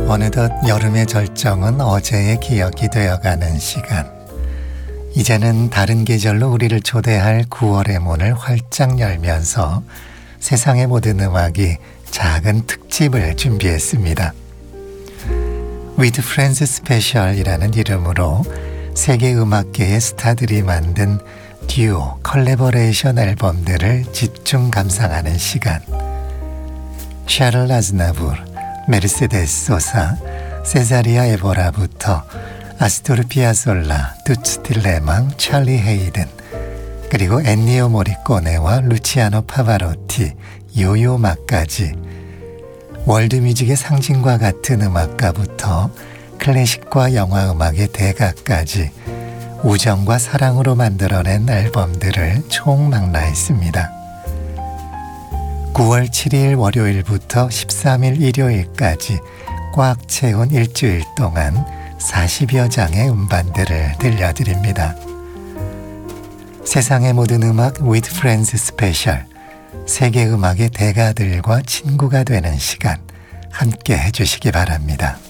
어느덧 여름의 절정은 어제의 기억이 되어가는 시간. 이제는 다른 계절로 우리를 초대할 9월의 문을 활짝 열면서 세상의 모든 음악이 작은 특집을 준비했습니다. With Friends Special이라는 이름으로 세계 음악계의 스타들이 만든 듀오 컬래버레이션 앨범들을 집중 감상하는 시간. 샤를 아즈나부르, 메르세데스 소사, 세자리아 에보라부터 아스토르 피아솔라, 두츠 딜레망, 찰리 헤이든, 그리고 엔니오 모리꼬네와 루치아노 파바로티, 요요마까지 월드뮤직의 상징과 같은 음악가부터 클래식과 영화음악의 대가까지 우정과 사랑으로 만들어낸 앨범들을 총망라했습니다. 9월 7일 월요일부터 13일 일요일까지 꽉 채운 일주일 동안 40여 장의 음반들을 들려드립니다. 세상의 모든 음악 With Friends 스페셜, 세계 음악의 대가들과 친구가 되는 시간 함께 해주시기 바랍니다.